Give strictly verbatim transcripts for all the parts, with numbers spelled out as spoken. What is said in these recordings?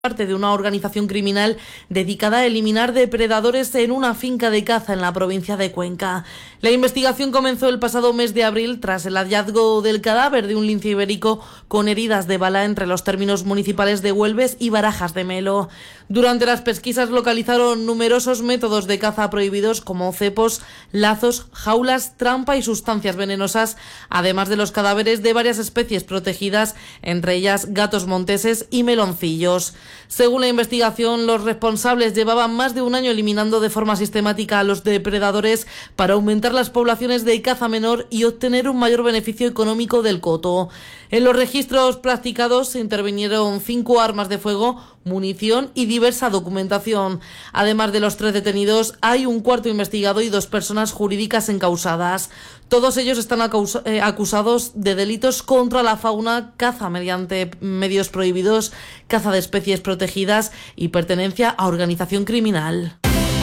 parte de una organización criminal dedicada a eliminar depredadores en una finca de caza en la provincia de Cuenca. La investigación comenzó el pasado mes de abril tras el hallazgo del cadáver de un lince ibérico con heridas de bala entre los términos municipales de Huelves y Barajas de Melo. Durante las pesquisas localizaron numerosos métodos de caza prohibidos como cepos, lazos, jaulas, trampa y sustancias venenosas, además de los cadáveres de varias especies protegidas, entre ellas gatos monteses y meloncillos. Según la investigación, los responsables llevaban más de un año eliminando de forma sistemática a los depredadores para aumentar las poblaciones de caza menor y obtener un mayor beneficio económico del coto. En los registros practicados se intervinieron cinco armas de fuego, munición y diversa documentación. Además de los tres detenidos, hay un cuarto investigado y dos personas jurídicas encausadas. Todos ellos están acus- eh, acusados de delitos contra la fauna, caza mediante medios prohibidos, caza de especies protegidas y pertenencia a organización criminal.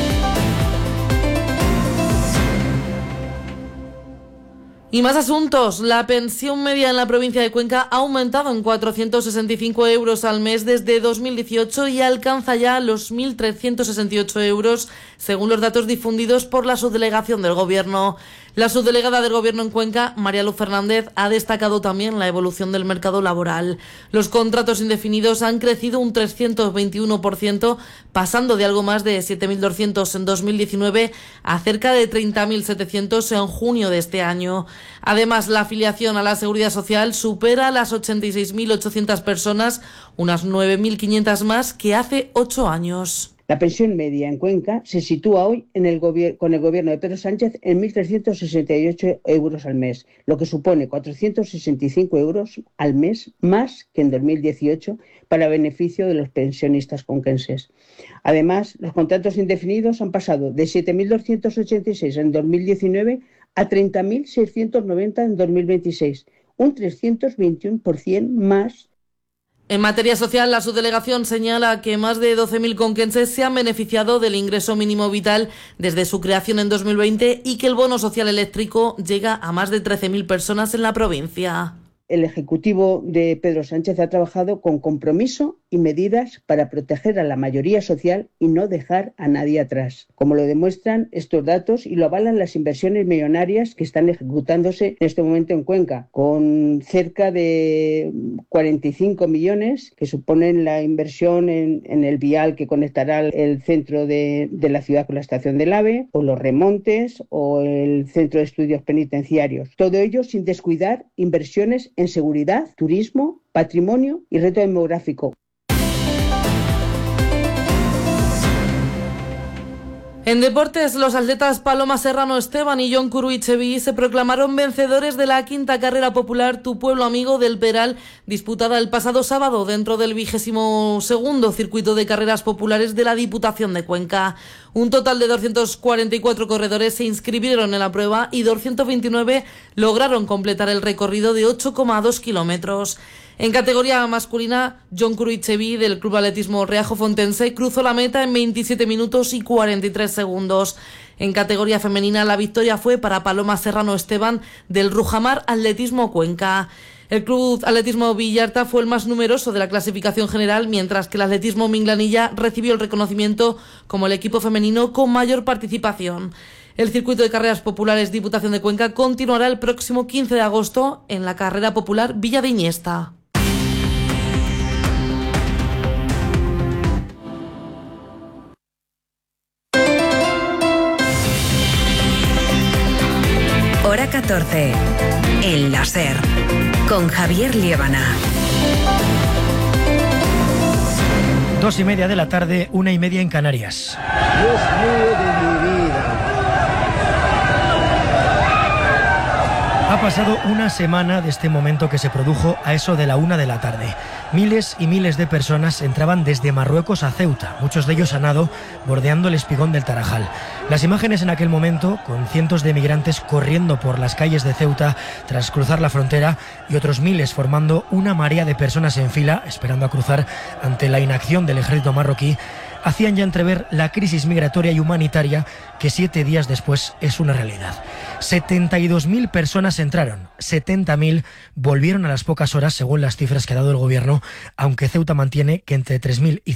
Y más asuntos. La pensión media en la provincia de Cuenca ha aumentado en cuatrocientos sesenta y cinco euros al mes desde dos mil dieciocho y alcanza ya los mil trescientos sesenta y ocho euros, según los datos difundidos por la subdelegación del Gobierno. La subdelegada del Gobierno en Cuenca, María Luz Fernández, ha destacado también la evolución del mercado laboral. Los contratos indefinidos han crecido un trescientos veintiuno por ciento, pasando de algo más de siete mil doscientos en dos mil diecinueve a cerca de treinta mil setecientos en junio de este año. Además, la afiliación a la Seguridad Social supera las ochenta y seis mil ochocientas personas, unas nueve mil quinientas más que hace ocho años. La pensión media en Cuenca se sitúa hoy en el gobier- con el gobierno de Pedro Sánchez en mil trescientos sesenta y ocho euros al mes, lo que supone cuatrocientos sesenta y cinco euros al mes más que en dos mil dieciocho para beneficio de los pensionistas conquenses. Además, los contratos indefinidos han pasado de siete mil doscientos ochenta y seis en dos mil diecinueve a treinta mil seiscientos noventa en dos mil veintiséis, un trescientos veintiuno por ciento más. En materia social, la subdelegación señala que más de doce mil conquenses se han beneficiado del ingreso mínimo vital desde su creación en dos mil veinte y que el bono social eléctrico llega a más de trece mil personas en la provincia. El Ejecutivo de Pedro Sánchez ha trabajado con compromiso y medidas para proteger a la mayoría social y no dejar a nadie atrás, como lo demuestran estos datos y lo avalan las inversiones millonarias que están ejecutándose en este momento en Cuenca, con cerca de cuarenta y cinco millones que suponen la inversión en, en el vial que conectará el centro de, de la ciudad con la estación del AVE, o los remontes, o el centro de estudios penitenciarios. Todo ello sin descuidar inversiones en seguridad, turismo, patrimonio y reto demográfico. En deportes, los atletas Paloma Serrano Esteban y Jon Kuruitsevi se proclamaron vencedores de la quinta carrera popular Tu Pueblo Amigo del Peral, disputada el pasado sábado dentro del vigésimo segundo circuito de carreras populares de la Diputación de Cuenca. Un total de doscientos cuarenta y cuatro corredores se inscribieron en la prueba y doscientos veintinueve lograron completar el recorrido de ocho coma dos kilómetros. En categoría masculina, Jon Kuruitsevi del Club Atletismo Reajo Fontense cruzó la meta en veintisiete minutos y cuarenta y tres segundos. En categoría femenina, la victoria fue para Paloma Serrano Esteban del Rujamar Atletismo Cuenca. El Club Atletismo Villarta fue el más numeroso de la clasificación general, mientras que el Atletismo Minglanilla recibió el reconocimiento como el equipo femenino con mayor participación. El circuito de carreras populares Diputación de Cuenca continuará el próximo quince de agosto en la carrera popular Villa de Iniesta. Hora catorce. El láser. Con Javier Liébana. Dos y media de la tarde, una y media en Canarias. Dios mío de mi vida. Ha pasado una semana de este momento que se produjo a eso de la una de la tarde. Miles y miles de personas entraban desde Marruecos a Ceuta, muchos de ellos a nado, bordeando el espigón del Tarajal. Las imágenes en aquel momento, con cientos de migrantes corriendo por las calles de Ceuta tras cruzar la frontera y otros miles formando una marea de personas en fila esperando a cruzar ante la inacción del ejército marroquí, hacían ya entrever la crisis migratoria y humanitaria que siete días después es una realidad. setenta y dos mil personas entraron, setenta mil volvieron a las pocas horas según las cifras que ha dado el gobierno, aunque Ceuta mantiene que entre tres mil y